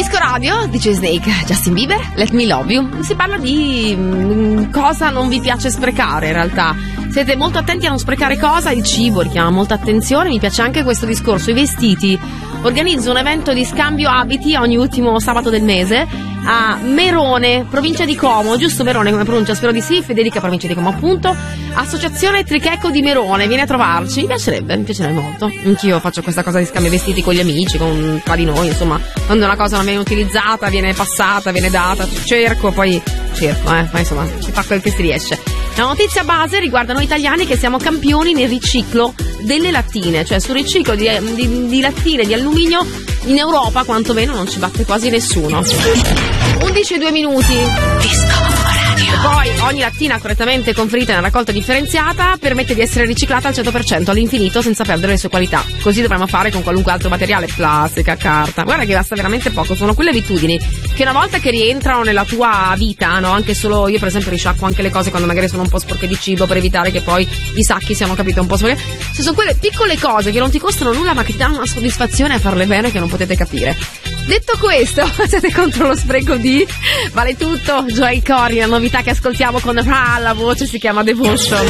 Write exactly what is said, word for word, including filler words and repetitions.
Disco Radio, D J Snake, Justin Bieber, Let Me Love You. Si parla di mh, cosa non vi piace sprecare in realtà. Siete molto attenti a non sprecare cosa? Il cibo richiama molta attenzione, mi piace anche questo discorso. I vestiti. Organizzo un evento di scambio abiti ogni ultimo sabato del mese a Merone, provincia di Como, giusto Merone come pronuncia? Spero di sì, Federica, provincia di Como appunto. Associazione Trichecco di Merone, vieni a trovarci, mi piacerebbe, mi piacerebbe molto. Anch'io faccio questa cosa di scambio vestiti con gli amici, con tra di noi, insomma, quando una cosa non viene utilizzata, viene passata, viene data, cerco, poi cerco, eh, poi insomma, si fa quel che si riesce. La notizia base riguarda noi italiani che siamo campioni nel riciclo delle lattine, cioè sul riciclo di, di, di lattine di alluminio in Europa quantomeno non ci batte quasi nessuno. undici e due minuti. Poi ogni lattina correttamente conferita nella raccolta differenziata permette di essere riciclata al cento per cento all'infinito senza perdere le sue qualità. Così dovremmo fare con qualunque altro materiale, plastica, carta. Guarda che basta veramente poco, sono quelle abitudini che una volta che rientrano nella tua vita, no? Anche solo io per esempio risciacquo anche le cose quando magari sono un po' sporche di cibo per evitare che poi i sacchi siano, capito, un po' sporche. Se sono quelle piccole cose che non ti costano nulla ma che ti danno una soddisfazione a farle bene che non potete capire. Detto questo, siete contro lo spreco di Vale Tutto, Joel Corey, la novità che ascoltiamo con Ra, la voce si chiama Devotion.